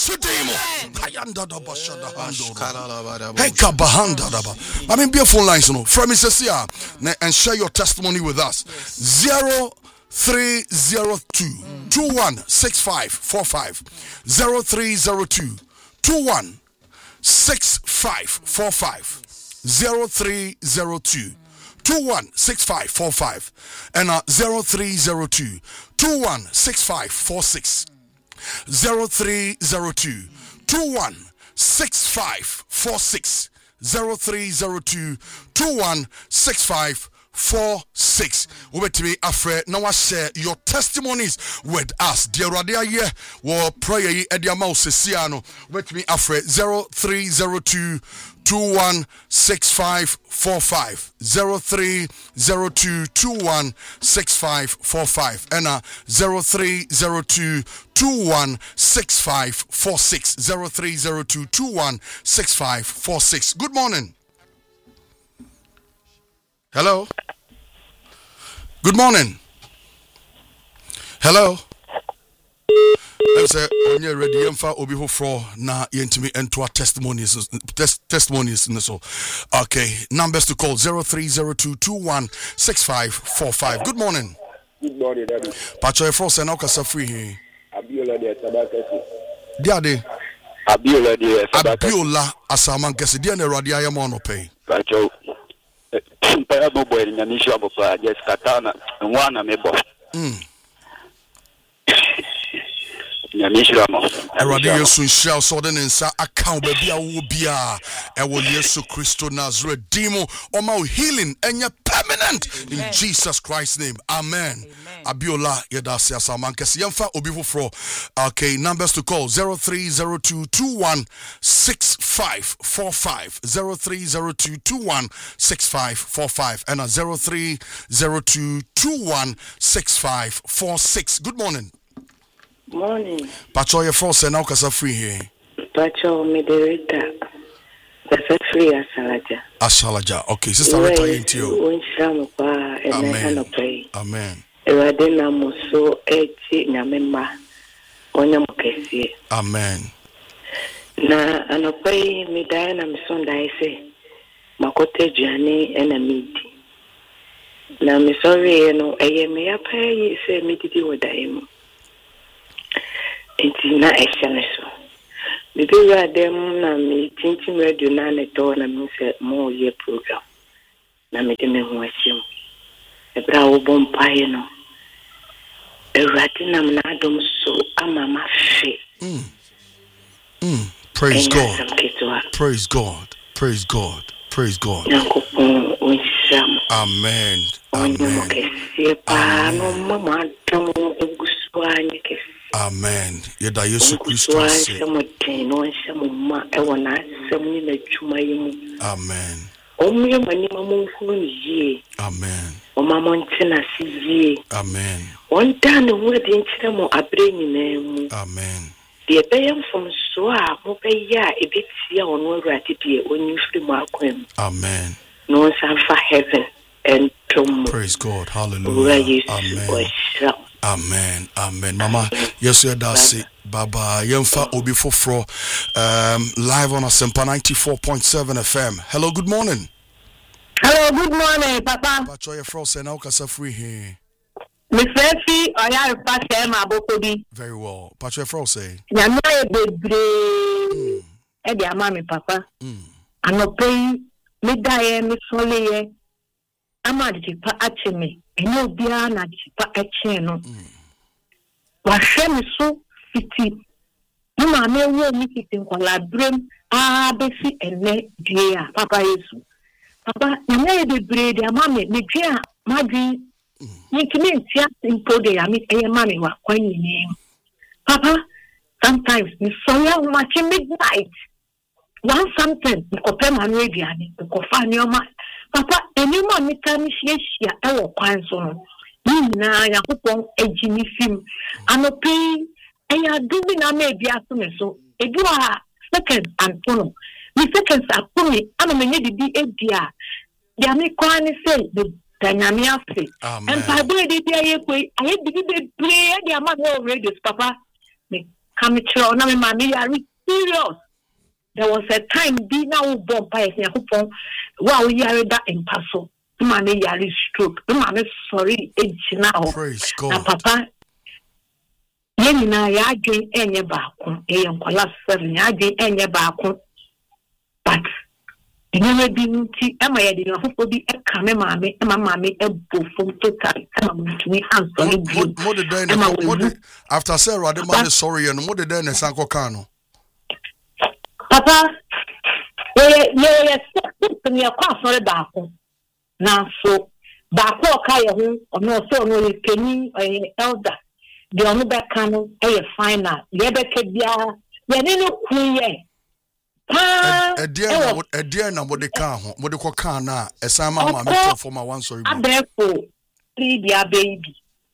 Sedemo. Hayanda da bashada hando. Heka bahanda da ba. I mean, be a phone line, no. From Mrs. and share your testimony with us. 0302 216545 0302 216545 0302 216545 and 0302 216546 0302 216546 0302 216546. Over to me, Afre. Now I share your testimonies with us. Dear Radia, yeah, war prayer at your mouse, Siano. Over to me, Afre. 0302 216545 0302 216545 and 0302 216546 0302 216546. Good morning. Hello. Good morning. Hello. Let's say on your ready emfa obi hofro na yentimi ento testimonies so. Okay, numbers to call 0302 216545. Good morning. Good morning, Daddy. Pacho Frost and Okasa free. Abiola de Sabakasi. Diade. Abiola de Sabakasi. Abiola Asamankasi. Dia ne radia ya mono pay. Pacho. Paya bobo ni nisho bopa just katana nwana mebo. Eradi Yesu nhyia so den nsa account ba bia wo bia e wo Yesu Christo Nazareth demo oma healing enye permanent in Jesus Christ's name. Amen. Abiola yedase asamankese yemfa obi foforo. Okay, numbers to call 0302 216545 0302 216545 and 0302 216546. Good morning. Morning. Pacho, your force and now Casa free here. Pacho, Mederator. Casa free Asalaja. Asalaja. Okay, Sister Rita into you. Amen. Amen. Eradena Muso, Eti, Namema, Onyamokesi. Amen. Na Anopai, Midana Misonda, I say, Makote Jani, and a meeting. Na Missouri, no, I am a pay, say, Mididi with Daimo. Enti na ehyaneso bibi wa dem na me tintim radio na neto na me se mo ye program na me dem ho ahyem ebra wo bompae no ewrati na me na adom so amama fe praise God. Praise God. Praise God. Praise God. Amen. Amen. Amen. Yeda Yesu Christo. Amen. Amen. Amen. One time word in Chemo a brain. Amen. The Bayam from Soa, Mopaya, a bit here on one ratty when you free Marquem. Amen. No son for heaven and tomorrow. Praise God. Hallelujah. Amen. Amen. Amen. Mama, yes, you dasi. Baba, Yemfa Obi Fofro, live on Asempa 94.7 FM. Hello, good morning. Hello, good morning, Papa. Pachoye Frost and Okasa free here. Miss Effie, I have passed him abokobi. Very well. Pachoye Frost say. Yama bebre. Edi amami Papa. Anope me daye me soleye. Ama dipa achime. Eno bia na dipa ache no. Wa hwe me so fiti. Mama me wo mi fiti nkola brem a besi ene dia Papa Yesu. Papa, yama bebre de amami me dua madwi. Nikimi ntia simple de ami mami wa kwani. Papa, sometimes me soya much midnight. One something nkope manu ediane nkofa nioma. Papa, enima mi tami hia ewo kwan so no. Ni na yakopon ejimi film. Anopi eya dubi na me bia so me so. Edu a second antono. Mi seconds akumi ana menye bibi edia. Ya mi kwani say the dynamic. And Papa did I bibi be play the amount of radios, Papa. Me come to na me mama are serious. There was a time be now bomb by Yakupon while we are that in Paso. Mama are stroke. Mama sorry age now. Praise God. Na papa Yenina ya dream enye baako e yankola 7 ya dream enye baako but the never be nti ama ya de afofo bi e ka me maame e maame e bofom total e ma mutumi answer mo after say Rade man is sorry and mo de den sanko kan no papa ye me akwa sorry baako na so baako ka ye ho ono so no ye keni elder the only back canon a final yebeke bia ye ne no kuye a dear na what the car what the car na a sama me for my one sorry therefore please dia baby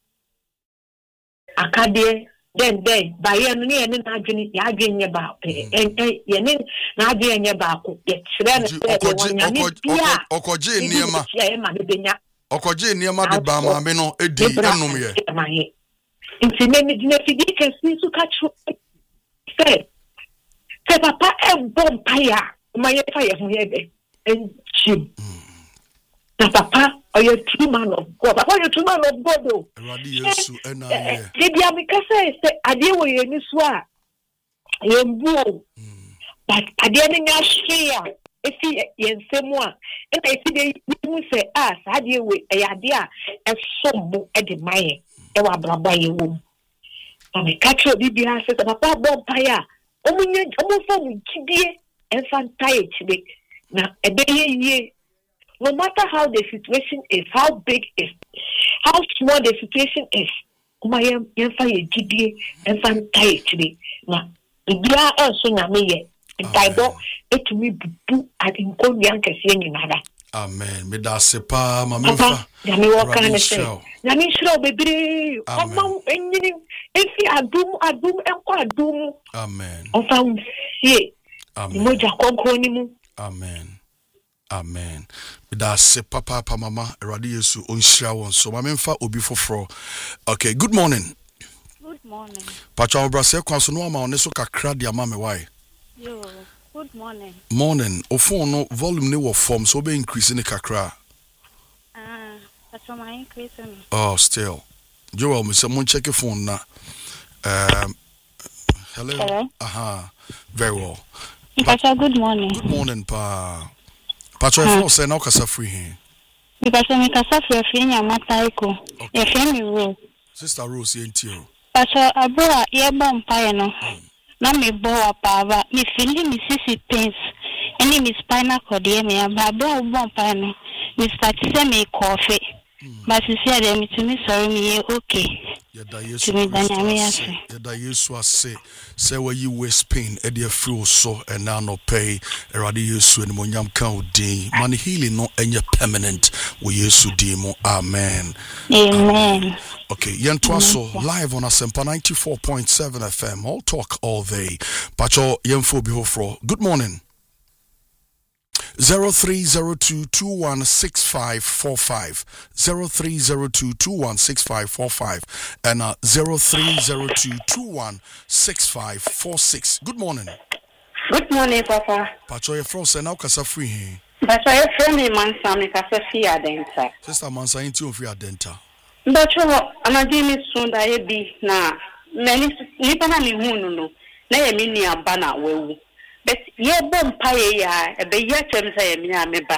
akade then by ye no ye na adwene ya adwene ye ba ye ne na adwene ye ba ko ye kire ne okoje niema okoje niema de ba ma me no edi enum ye nti me fidi kesi su kacho say papa e bom paya ma ye fa ye ho ye be enchim na papa oye true man of God papa oye true man of God o Radi Yesu ena ye dia me ka say ade wo ye ni so a ye mbu but ade ni nya hwe a efi ye nsemu a e na efi de mu say sa ade we e ade a e sombo e de maye e wa braba ye wo ame katro bibia se papa bom paya omunye omufo mukidie enfantai chibe na ebeye ye no matter how the situation is how big is how small the situation is kuma yenfa ye gidie enfantai chibe na bibia enso nyame ye ntaibo etumi bubu adinko yankese nyinara. Amen. Me da sepa mamenfa. Ya me woka na se. Ya me shiro bebre. Oma enyini efi adum enko adum. Amen. Ofa unsie. Amen. Moja konkro ni mu. Amen. Amen. Me da sepa papa mama Erade Yesu onhira won so mamenfa obi foforo. Okay, good morning. Good morning. Pacha obrase kwaso no ama one so kakra dia ma me why. Yo. Good morning. Morning. O phone no volume ne wo form so be increase ne kakra. That's my increase. Oh, still. Joel, me someone check your phone na. Hello. Hello. Aha. Very well. Pacha, good morning. Good morning, pa. Pacha, if you say now kasa free here. Because me kasa free nya mata iko. Ye free me Rose. Sister Rose ye ntio. Pacha, abura ye bom pa no. Na me bo apava me feeling me sisi pains any me spinal cord ye me abra bom pa no me start say me coffee but you say them to me sorry me okay Yada Yesu ase say where you waste pain e dey feel so and now no pay Erade Yesu and monyam kan odin man healing no enye permanent we Yesu di mo amen. Amen. Okay, yentwa so live on Asempa 94.7 FM. All talk all day. Pacho yemfo bi hofro. Good morning. 0302216545 0302216545 and 0302216546. Good morning. Good morning, Papa. Pacho ye from say now kasa free here. Papa, your friend me Mansa me kasa free adenta. Sister Mansa into free adenta. But anadimi sunda ebi na many nipa na mi hunu no na ye mi ni aba na wewu. But ye bom paye ya ebe ye chem say ye mi ameba.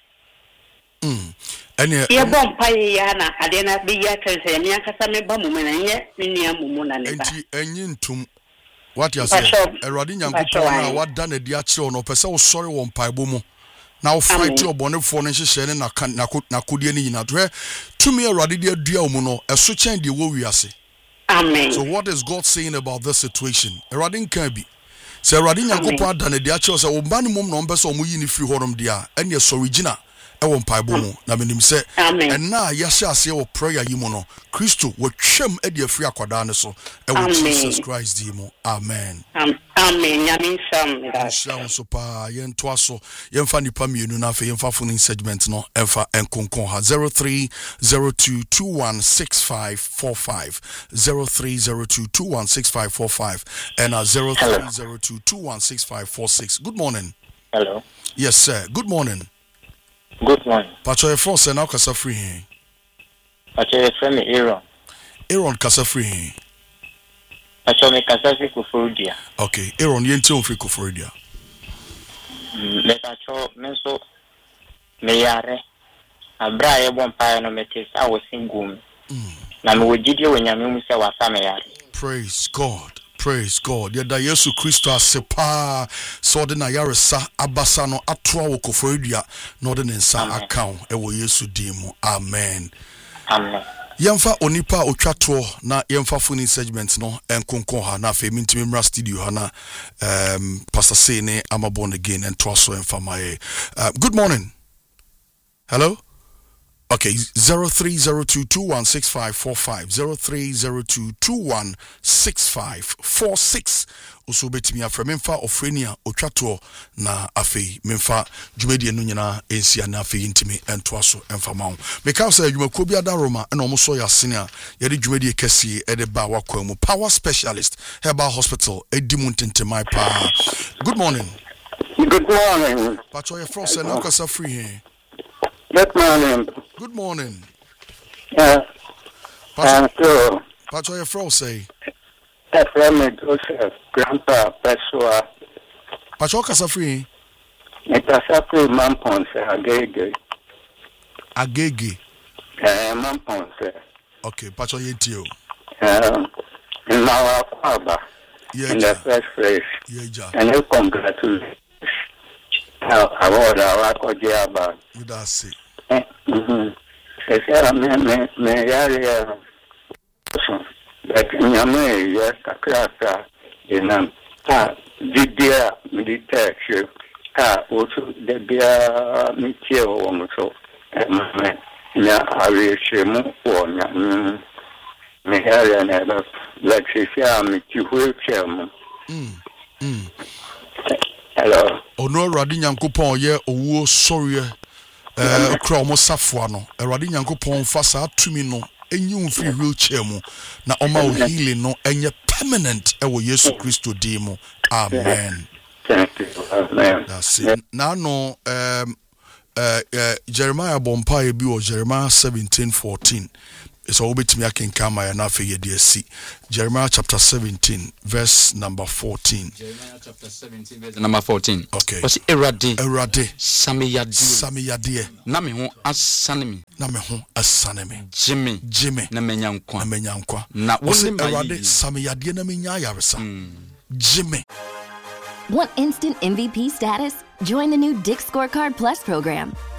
Ye bom paye ya na ade na be ye chem say mi akasa me ba mumu na ye mi ni amumu na ne ba. Enti enyi ntum what you say Erade Nyankopon na wada na di akire no pese wo sori wo mpaebo mu. Now fight your bonnet for nation and na kudie ni nyina to to me Erade de adua omu no eso chen de wo wiase. Amen. So what is God saying about this situation? Erade nkan bi. Se Erade Nyankopon ada na de akire say wo ba ni mum no mbe so omu yi ni free horom dia ene so original ɛwɔ mpaebɔ mu na menim sɛ Amen. ɛna yɛhyɛ aseɛ wɔ prayer yi mu no Kristo wɔtwam adi afiri akwadaa ne so ɛwɔ Amen. Jesus Christ di mu amen. Amen. Nyame nsam da. Ahyia wo so paa yɛntoa so yɛmfa nipa mmienu na afei yɛmfa phone segment no ɛmfa ɛnkonkɔn ha 0302216545 0302216545 and 0302216546. Good morning. Hello. Yes sir, good morning. Good morning. Pacho your phone say now kasa free here. Pacho your friend Aaron. Aaron kasa free here. Pacho me kasa free Koforidia. Okay, Aaron yenti on free Koforidia. Me pacho me so me yare. Abra ye bon pa no me tes I was single. Na me wogidie wonyame mu se wasa me yare. Praise God. Praise God. Yeda Yesu Kristo asepa so de na yaresa abasa no atoa wo Koforidia no de nsa account e wo Yesu din mu. Amen. Amen. Yemfa onipa otwato na yemfa phone segment no enkonkon ha na fe mintimi mra studio ha na Pastor Sene am born again and twaso emfa my good morning. Hello. Okay, 0302216545 0302216546 also betimi afra memfa ofrenia otwato na afei memfa dwumadi enu nyina ensia na afei intimi entoaso emfama because dwumako bia da Roma na omo ya sene a ye de dwumadi kese e de ba wakwamu power specialist herbal hospital edimu ntentemai pa. Good morning. Good morning. Pacho your frost and kasa free here. Good morning. Good morning. Pacho your frost say. Efrem Joseph, Grandpa Pessoa. Pacho kasa free. Kasa free Mamponse Agege. Agege. Mamponse. Okay, Pacho yetio. In our Kwaba. In the first place. And you congratulate. Award our Kojiaba. That's it. Me yari but nyame ye kakraka enam ta didia military ka otu de bia mitie wo mo so me nya arieshemu wo nya me yari na ba lexia mi tihuechemu hello ono radi nyankopon ye owo sorry okra omo safo no radi nyankopon fa sa tumi no enyi free wheelchair mu na oma o healing no enye permanent e wo Yesu Kristo di mu. Amen. Thank you. Amen. That's it. Now no Jeremiah bompa e bi o Jeremiah 17:14. So obetimi akenka ma ya na fe ye de si. Jeremiah chapter 17 verse number 14. Jeremiah chapter 17 verse number 14. Okay. What's Erade? Erade. Samiyadie. Na me ho asane me. Jimmy. Na menyankwa. Na woni Erade samiyadie na menya yaresa. Jimmy. Want instant MVP status? Join the new Dick's Scorecard Plus program.